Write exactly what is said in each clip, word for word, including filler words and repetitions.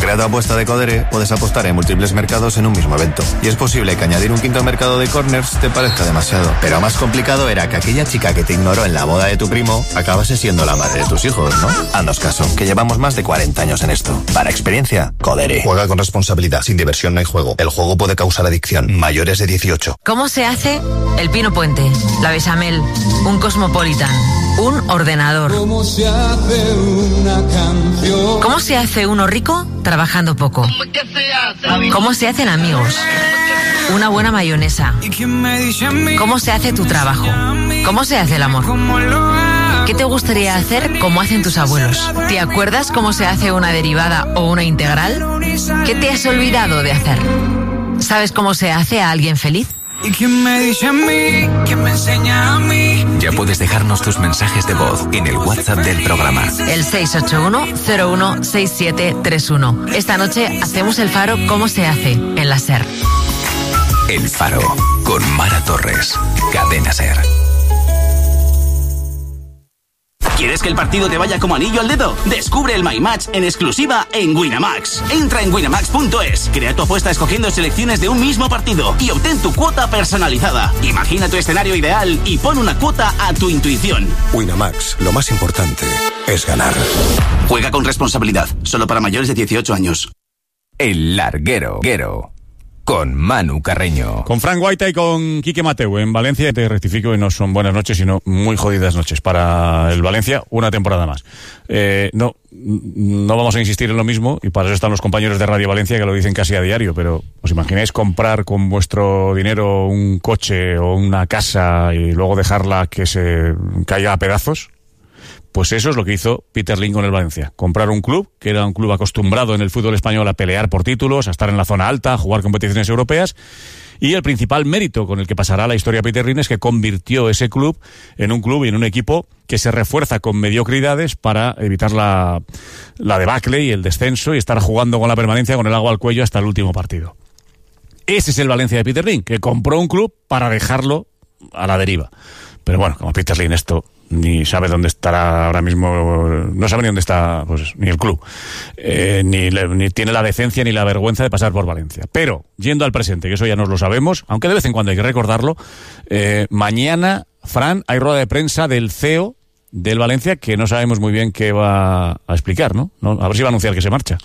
Crear tu apuesta de Codere, puedes apostar en múltiples mercados en un mismo evento. Y es posible que añadir un quinto mercado de corners te parezca demasiado. Pero más complicado era que aquella chica que te ignoró en la boda de tu primo acabase siendo la madre de tus hijos, ¿no? Haznos caso, que llevamos más de cuarenta años en esto. Para experiencia, Codere. Juega con responsabilidad. Sin diversión no hay juego. El juego puede causar adicción. Mayores de dieciocho. ¿Cómo se hace el Pino Puente, la Bechamel, un Cosmopolitan, un ordenador? ¿Cómo se hace una canción? ¿Cómo se hace uno rico trabajando poco? ¿Cómo se hacen amigos? Una buena mayonesa. ¿Cómo se hace tu trabajo? ¿Cómo se hace el amor? ¿Qué te gustaría hacer como hacen tus abuelos? ¿Te acuerdas cómo se hace una derivada o una integral? ¿Qué te has olvidado de hacer? ¿Sabes cómo se hace a alguien feliz? ¿Y quién me dice a mí? ¿Quién me enseña a mí? Ya puedes dejarnos tus mensajes de voz en el WhatsApp del programa. El seis ocho uno cero uno seis siete tres uno. Esta noche hacemos el Faro ¿Cómo se hace? En la SER. El Faro, con Mara Torres. Cadena SER. ¿Quieres que el partido te vaya como anillo al dedo? Descubre el My Match en exclusiva en Winamax. Entra en winamax punto es, crea tu apuesta escogiendo selecciones de un mismo partido y obtén tu cuota personalizada. Imagina tu escenario ideal y pon una cuota a tu intuición. Winamax, lo más importante es ganar. Juega con responsabilidad, solo para mayores de dieciocho años. El Larguero. Guero. Con Manu Carreño. Con Frank Guaita y con Quique Mateu en Valencia. Te rectifico y no son buenas noches, sino muy jodidas noches para el Valencia, una temporada más. Eh, no, no vamos a insistir en lo mismo, y para eso están los compañeros de Radio Valencia que lo dicen casi a diario, pero ¿os imagináis comprar con vuestro dinero un coche o una casa y luego dejarla que se caiga a pedazos? Pues eso es lo que hizo Peter Lim con el Valencia. Comprar un club, que era un club acostumbrado en el fútbol español a pelear por títulos, a estar en la zona alta, a jugar competiciones europeas. Y el principal mérito con el que pasará la historia Peter Lim es que convirtió ese club en un club y en un equipo que se refuerza con mediocridades para evitar la, la debacle y el descenso y estar jugando con la permanencia con el agua al cuello hasta el último partido. Ese es el Valencia de Peter Lim, que compró un club para dejarlo a la deriva. Pero bueno, como Peter Lim esto ni sabe dónde estará ahora mismo, no sabe ni dónde está pues ni el club, eh, ni, le, ni tiene la decencia ni la vergüenza de pasar por Valencia. Pero, yendo al presente, que eso ya nos lo sabemos, aunque de vez en cuando hay que recordarlo, eh, mañana, Fran, hay rueda de prensa del C E O del Valencia que no sabemos muy bien qué va a explicar, ¿no? ¿no? A ver si va a anunciar que se marcha.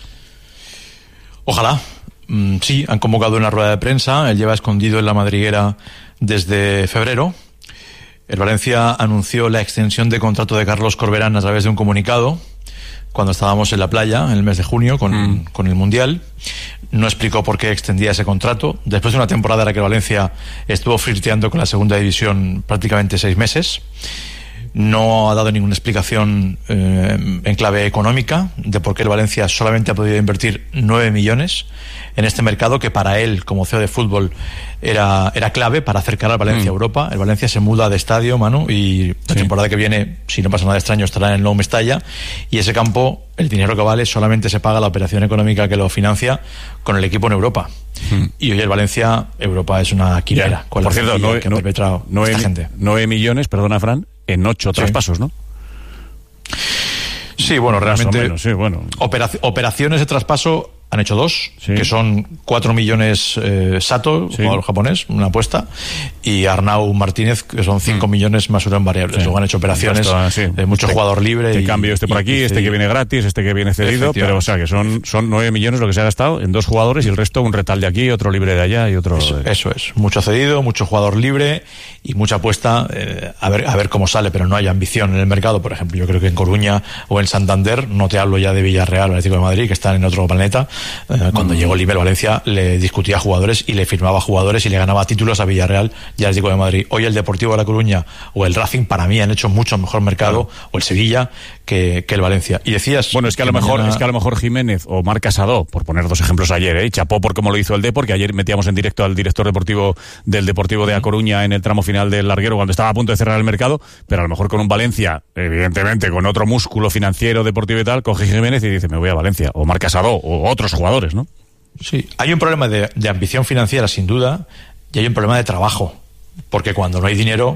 Ojalá. Mm, sí, han convocado una rueda de prensa, él lleva escondido en la madriguera desde febrero. El Valencia anunció la extensión de contrato de Carlos Corberán a través de un comunicado cuando estábamos en la playa en el mes de junio con, mm. con el Mundial. No explicó por qué extendía ese contrato. Después de una temporada en la que el Valencia estuvo flirteando con la segunda división prácticamente seis meses. No ha dado ninguna explicación eh, en clave económica de por qué el Valencia solamente ha podido invertir nueve millones en este mercado que para él, como C E O de fútbol, era, era clave para acercar al Valencia mm. a Europa. El Valencia se muda de estadio, Manu, y la sí. temporada que viene, si no pasa nada extraño, estará en el nuevo Mestalla, y ese campo, el dinero que vale, solamente se paga la operación económica que lo financia con el equipo en Europa. Mm. Y hoy el Valencia, Europa es una quimera. Con por la cierto, no, que no, ha perpetrado nueve, esta gente. nueve millones, perdona Fran, en ocho sí. traspasos, ¿no? Sí, bueno, realmente menos, sí, bueno. Operac- operaciones de traspaso han hecho dos, sí. que son cuatro millones eh, Sato, sí. jugador japonés, una apuesta, y Arnau Martínez, que son cinco mm. millones más uno en variables. Sí. Luego han hecho operaciones de sí. eh, mucho este, jugador libre. Te y, cambio este por aquí, y, este que viene gratis, este que viene cedido, pero o sea que son, son nueve millones lo que se ha gastado en dos jugadores y el resto un retal de aquí, otro libre de allá y otro... Eso, de... eso es, mucho cedido, mucho jugador libre y mucha apuesta, eh, a ver a ver cómo sale, pero no hay ambición en el mercado. Por ejemplo, yo creo que en Coruña o en Santander, no te hablo ya de Villarreal o Atlético de Madrid, que están en otro planeta, eh, cuando mm. llegó Lim, Valencia le discutía a jugadores y le firmaba jugadores y le ganaba títulos a Villarreal y al Atlético de Madrid. Hoy el Deportivo de La Coruña o el Racing para mí han hecho mucho mejor mercado, claro. o el Sevilla que, que el Valencia. Y decías, bueno, es que a lo mejor mañana... es que a lo mejor Jiménez o Marc Casado, por poner dos ejemplos ayer, ¿eh? chapó por cómo lo hizo el Depor, que ayer metíamos en directo al director deportivo del Deportivo de A Coruña en el tramo final del Larguero cuando estaba a punto de cerrar el mercado, pero a lo mejor con un Valencia, evidentemente con otro músculo financiero, deportivo y tal, coge Jiménez y dice me voy a Valencia, o Marc Casado o otros jugadores, ¿no? Sí, hay un problema de, de ambición financiera sin duda y hay un problema de trabajo, porque cuando no hay dinero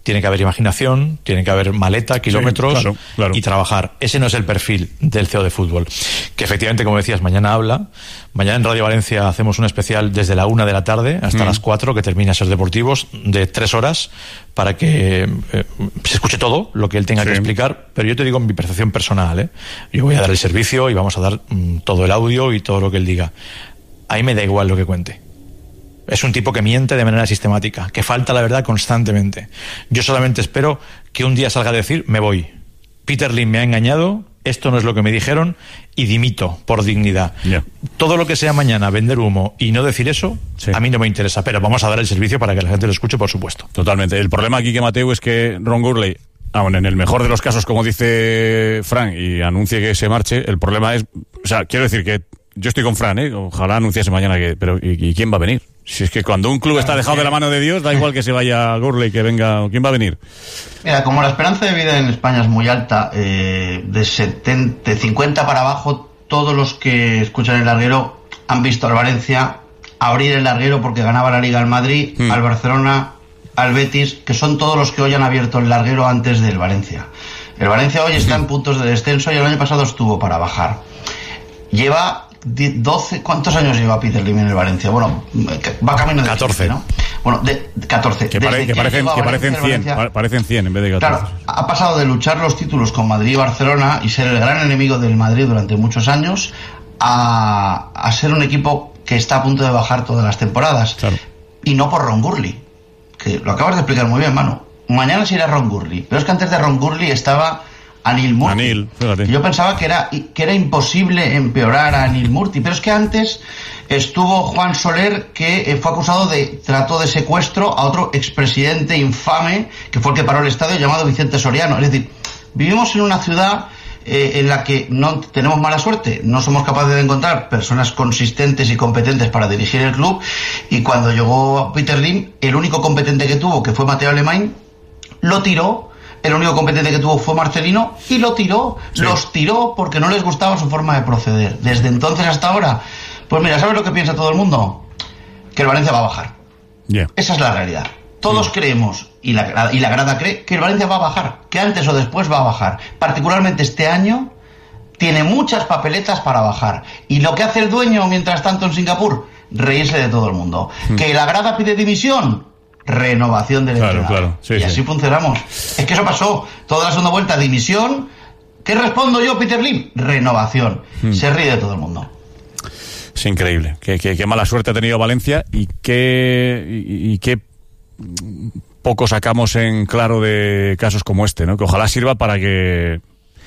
Tiene que haber imaginación, tiene que haber maleta, kilómetros, sí, claro, claro. y trabajar. Ese no es el perfil del C E O de fútbol. Que efectivamente, como decías, mañana habla. Mañana en Radio Valencia hacemos un especial desde la una de la tarde hasta mm. las cuatro, que termina Ser Deportivos, de tres horas, para que eh, se escuche todo lo que él tenga sí. que explicar. Pero yo te digo mi percepción personal, ¿eh? Yo voy a dar el servicio y vamos a dar mm, todo el audio y todo lo que él diga. A mí me da igual lo que cuente. Es un tipo que miente de manera sistemática, que falta la verdad constantemente. Yo solamente espero que un día salga a decir, me voy. Peter Lim me ha engañado, esto no es lo que me dijeron, y dimito por dignidad. Yeah. Todo lo que sea mañana vender humo y no decir eso, sí. a mí no me interesa, pero vamos a dar el servicio para que la gente lo escuche, por supuesto. Totalmente. El problema aquí, que Mateu, es que Ron Gurley, aun en el mejor de los casos, como dice Frank, y anuncie que se marche, el problema es, o sea, quiero decir que yo estoy con Fran, ¿eh? Ojalá anunciase mañana que, pero ¿y, y quién va a venir? Si es que cuando un club está dejado de la mano de Dios, da igual que se vaya Gurley, que venga, ¿quién va a venir? Mira, como la esperanza de vida en España es muy alta, eh, de setenta, de cincuenta para abajo, todos los que escuchan el larguero han visto al Valencia abrir el larguero porque ganaba la Liga al Madrid, hmm. al Barcelona, al Betis, que son todos los que hoy han abierto el larguero antes del Valencia. El Valencia hoy está hmm. en puntos de descenso y el año pasado estuvo para bajar. Lleva doce, ¿cuántos años lleva Peter Lim en el Valencia? Bueno, va camino de catorce, quince, ¿no? Bueno, de catorce. Que, pare, que, que parecen, que parecen cien, Valencia, parecen cien en vez de catorce. Claro, ha pasado de luchar los títulos con Madrid y Barcelona y ser el gran enemigo del Madrid durante muchos años a, a ser un equipo que está a punto de bajar todas las temporadas. Claro. Y no por Ron Gurley, que lo acabas de explicar muy bien, Manu. Mañana se irá Ron Gurley, pero es que antes de Ron Gurley estaba Anil Murti. Anil, fíjate. Yo pensaba que era, que era imposible empeorar a Anil Murti, pero es que antes estuvo Juan Soler, que fue acusado de trato de secuestro a otro expresidente infame, que fue el que paró el estadio, llamado Vicente Soriano. Es decir, vivimos en una ciudad eh, en la que no tenemos mala suerte, no somos capaces de encontrar personas consistentes y competentes para dirigir el club, y cuando llegó Peter Lim, el único competente que tuvo, que fue Mateo Alemany, lo tiró. El único competente que tuvo fue Marcelino y lo tiró, sí. los tiró porque no les gustaba su forma de proceder. Desde entonces hasta ahora, pues mira, ¿sabes lo que piensa todo el mundo? Que el Valencia va a bajar. Yeah. Esa es la realidad. Todos yeah. creemos, y la, y la grada cree, que el Valencia va a bajar, que antes o después va a bajar. Particularmente este año tiene muchas papeletas para bajar. Y lo que hace el dueño mientras tanto en Singapur, reírse de todo el mundo. Mm. Que la grada pide dimisión, renovación del claro, entrenador. Claro, sí, y así sí. funcionamos. Es que eso pasó. Toda la segunda vuelta, dimisión. ¿Qué respondo yo, Peter Lim? Renovación. Hmm. Se ríe de todo el mundo. Es increíble. Qué, qué, qué mala suerte ha tenido Valencia y qué, y, y qué poco sacamos en claro de casos como este, ¿no? Que ojalá sirva para que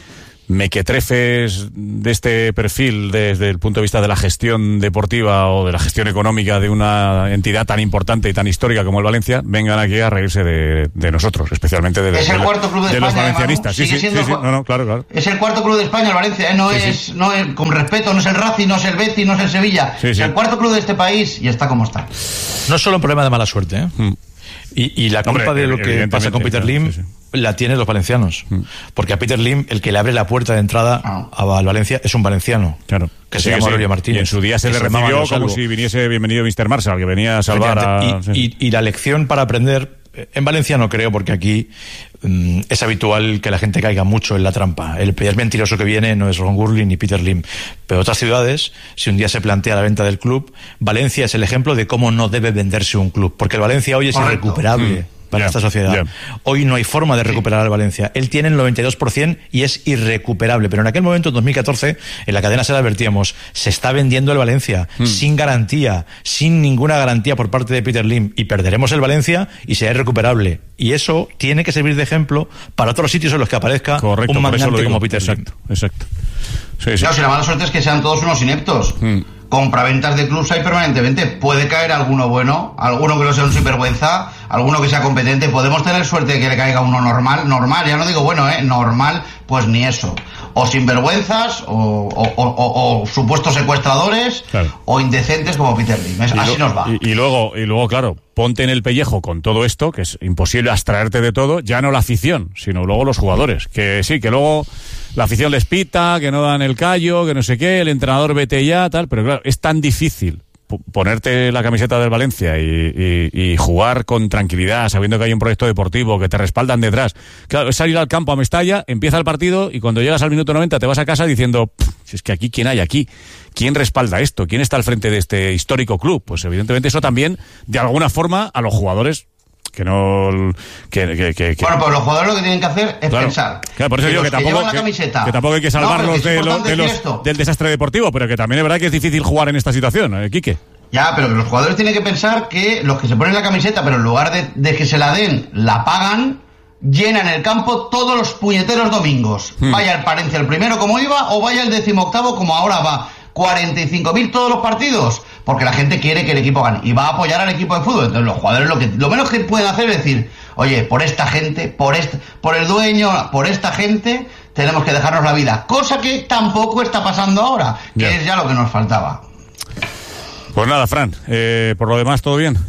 mequetrefes de este perfil desde el punto de vista de la gestión deportiva o de la gestión económica de una entidad tan importante y tan histórica como el Valencia vengan aquí a reírse de, de nosotros, especialmente de, es el de, cuarto club de, de España, los valencianistas. Sí, sí, sí, sí. No, no, claro, claro. Es el cuarto club de España, el Valencia, ¿eh? no, sí, es, sí. no es, con respeto, no es el Racing, no es el Betis, no es el Sevilla. Sí, sí. Es el cuarto club de este país y está como está. No es solo un problema de mala suerte, ¿eh? Mm. Y, y la culpa Hombre, de lo que pasa con Peter Lim sí, sí. la tienen los valencianos. Mm. Porque a Peter Lim, el que le abre la puerta de entrada ah. a Valencia es un valenciano. Claro. Que sí, se llama Aurelio sí. Martínez. Y en su día se le recibió como si viniese bienvenido míster Marshall, que venía a salvar a... Y, sí. y, y la lección para aprender... En Valencia no creo, porque aquí um, es habitual que la gente caiga mucho en la trampa. El primer mentiroso que viene no es Ron Gurley ni Peter Lim. Pero otras ciudades, si un día se plantea la venta del club, Valencia es el ejemplo de cómo no debe venderse un club. Porque el Valencia hoy es Correcto. irrecuperable. Mm. para yeah, esta sociedad. Yeah. Hoy no hay forma de recuperar al Valencia. Él tiene el noventa y dos por ciento y es irrecuperable. Pero en aquel momento, en dos mil catorce, en la cadena se le advertíamos, se está vendiendo el Valencia mm. sin garantía, sin ninguna garantía por parte de Peter Lim, y perderemos el Valencia y será irrecuperable. Y eso tiene que servir de ejemplo para otros sitios en los que aparezca Correcto, un magnate como Peter Lim. Exacto, exacto. Sí, sí. Claro, si la mala suerte es que sean todos unos ineptos. Mm. Compraventas de clubs hay permanentemente. Puede caer alguno bueno, alguno que no sea un sinvergüenza, alguno que sea competente. Podemos tener suerte de que le caiga uno normal, normal, ya no digo bueno, eh, normal, pues ni eso. O sinvergüenzas, o, o, o, o, o supuestos secuestradores, claro. o indecentes como Peter Lim. Es, así lo, nos va. Y, y luego, y luego, claro, ponte en el pellejo con todo esto, que es imposible abstraerte de todo, ya no la afición, sino luego los jugadores. Que sí, que luego la afición les pita, que no dan el callo, que no sé qué, el entrenador vete ya, tal, pero claro, es tan difícil ponerte la camiseta del Valencia y, y, y jugar con tranquilidad, sabiendo que hay un proyecto deportivo, que te respaldan detrás. Claro, es salir al campo a Mestalla, empieza el partido y cuando llegas al minuto noventa te vas a casa diciendo, si es que aquí, ¿quién hay aquí? ¿Quién respalda esto? ¿Quién está al frente de este histórico club? Pues evidentemente eso también, de alguna forma, a los jugadores que no que, que, que, que... Bueno, pues los jugadores lo que tienen que hacer es claro, pensar claro, por eso que digo los que, que tampoco, llevan la que, camiseta que tampoco hay que salvarlos no, de los, de los, del desastre deportivo, pero que también es verdad que es difícil jugar en esta situación, ¿eh, Quique? Ya, pero que los jugadores tienen que pensar que los que se ponen la camiseta, pero en lugar de, de que se la den, la pagan, llenan el campo todos los puñeteros domingos. Hmm. Vaya el Palencia el primero como iba o vaya el decimoctavo como ahora va. cuarenta y cinco mil todos los partidos, porque la gente quiere que el equipo gane y va a apoyar al equipo de fútbol. Entonces los jugadores lo que lo menos que pueden hacer es decir, oye, por esta gente, por este, por el dueño, por esta gente tenemos que dejarnos la vida, cosa que tampoco está pasando ahora, que yeah. es ya lo que nos faltaba. Pues nada, Fran, eh, por lo demás, ¿todo bien?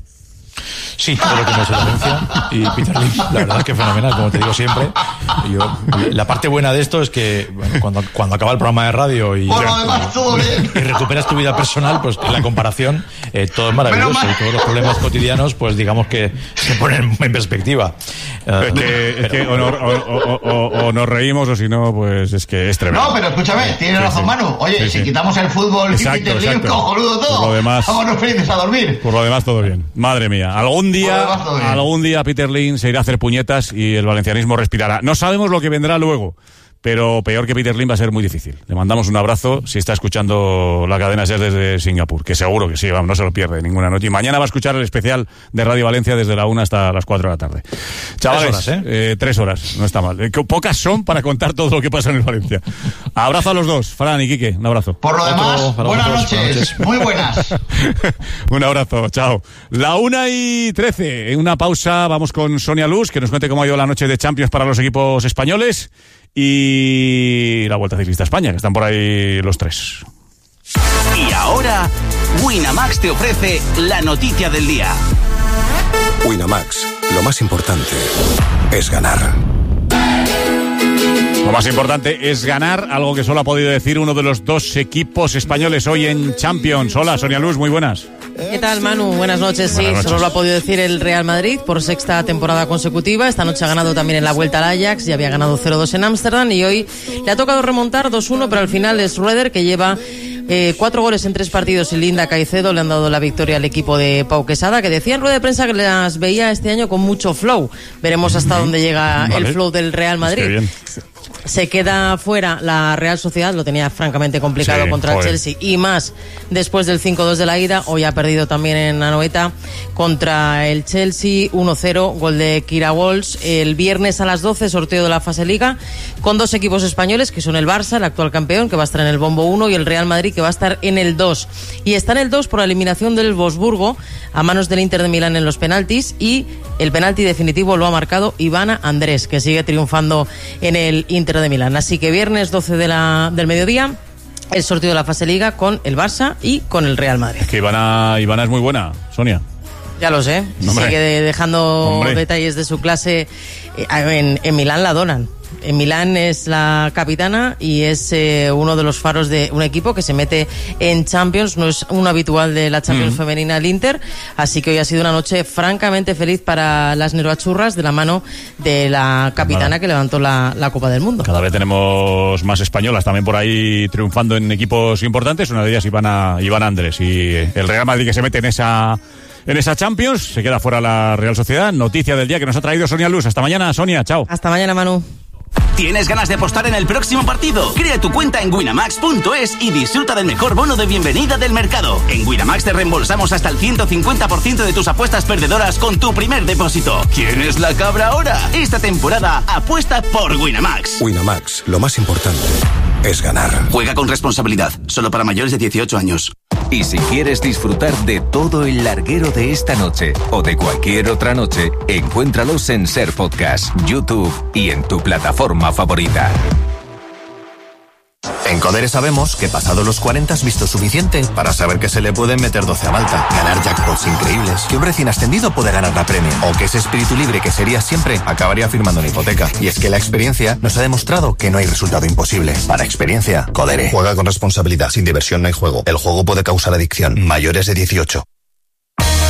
Sí, todo lo que me hace Valencia y Peter Lim, la verdad es que fenomenal, como te digo siempre. Yo, la parte buena de esto es que bueno, cuando, cuando acaba el programa de radio y, bueno, además, todo bien. y recuperas tu vida personal, pues en la comparación eh, todo es maravilloso y todos los problemas cotidianos, pues digamos que se ponen en perspectiva. Uh, es que, es que o, no, o, o, o, o nos reímos o si no, pues es que es tremendo. No, pero escúchame, tienes sí, razón, sí. Manu. Oye, sí, si sí. quitamos el fútbol exacto, y Peter Lim, cojonudo todo. Por lo demás, vámonos felices a dormir. Por lo demás, todo bien. Madre mía, algún día, algún día Peter Lim se irá a hacer puñetas y el valencianismo respirará. No sabemos lo que vendrá luego, pero peor que Peter Lim va a ser muy difícil. Le mandamos un abrazo si está escuchando la cadena SER desde Singapur, que seguro que sí, vamos, no se lo pierde ninguna noche. Y mañana va a escuchar el especial de Radio Valencia desde la una hasta las cuatro de la tarde. Chavales, tres horas, ¿eh? Eh, tres horas, no está mal. Eh, pocas son para contar todo lo que pasa en el Valencia. Abrazo a los dos, Fran y Quique, un abrazo. Por lo demás, buenas noches, buenas noches, muy buenas. Un abrazo, chao. La una y trece, en una pausa vamos con Sonia Luz, que nos cuente cómo ha ido la noche de Champions para los equipos españoles. Y la Vuelta Ciclista a España, que están por ahí los tres. Y ahora, Winamax te ofrece la noticia del día. Winamax, lo más importante es ganar. Lo más importante es ganar, algo que solo ha podido decir uno de los dos equipos españoles hoy en Champions. Hola, Sonia Luz, muy buenas. ¿Qué tal, Manu? Buenas noches. Buenas sí, noches. Solo lo ha podido decir el Real Madrid por sexta temporada consecutiva. Esta noche ha ganado también en la Vuelta al Ajax, ya había ganado cero dos en Ámsterdam y hoy le ha tocado remontar dos uno, pero al final es Rueder que lleva eh, cuatro goles en tres partidos y Linda Caicedo le han dado la victoria al equipo de Pau Quesada, que decía en rueda de prensa que las veía este año con mucho flow. Veremos hasta dónde llega vale. el flow del Real Madrid. Bien. Se queda fuera la Real Sociedad, lo tenía francamente complicado sí, contra joder. el Chelsea y más después del cinco dos de la ida. Hoy ha perdido también en Anoeta contra el Chelsea uno cero, gol de Kira Walsh. El viernes a las doce, sorteo de la fase Liga con dos equipos españoles que son el Barça, el actual campeón, que va a estar en el bombo uno, y el Real Madrid, que va a estar en el dos. Y está en el dos por la eliminación del Wolfsburgo a manos del Inter de Milán en los penaltis, y el penalti definitivo lo ha marcado Ivana Andrés, que sigue triunfando en el Inter de Milán. Así que viernes doce de la, del mediodía, el sorteo de la fase Liga con el Barça y con el Real Madrid. Es que Ivana, Ivana es muy buena, Sonia. Ya lo sé. Hombre. Sigue de, dejando Hombre. detalles de su clase. En, en Milán la donan. En Milán es la capitana y es eh, uno de los faros de un equipo que se mete en Champions. No es un habitual de la Champions mm. femenina, el Inter. Así que hoy ha sido una noche francamente feliz para las neroachurras, de la mano de la capitana vale. que levantó la, la Copa del Mundo. Cada vez tenemos más españolas también por ahí triunfando en equipos importantes. Una de ellas Ivana, Ivana Andrés. Y el Real Madrid, que se mete en esa... En esa Champions, se queda fuera la Real Sociedad. Noticia del día que nos ha traído Sonia Luz. Hasta mañana, Sonia. Chao. Hasta mañana, Manu. ¿Tienes ganas de apostar en el próximo partido? Crea tu cuenta en winamax punto es y disfruta del mejor bono de bienvenida del mercado. En Winamax te reembolsamos hasta el ciento cincuenta por ciento de tus apuestas perdedoras con tu primer depósito. ¿Quién es la cabra ahora? Esta temporada apuesta por Winamax. Winamax, lo más importante es ganar. Juega con responsabilidad. Solo para mayores de dieciocho años. Y si quieres disfrutar de todo el larguero de esta noche o de cualquier otra noche, encuéntralos en SER Podcast, YouTube y en tu plataforma favorita. En Codere sabemos que pasado los cuarenta has visto suficiente para saber que se le pueden meter doce a Malta, ganar jackpots increíbles, que un recién ascendido puede ganar la Premier, o que ese espíritu libre que sería siempre acabaría firmando una hipoteca. Y es que la experiencia nos ha demostrado que no hay resultado imposible. Para experiencia, Codere. Juega con responsabilidad, sin diversión no hay juego. El juego puede causar adicción. Mayores de dieciocho.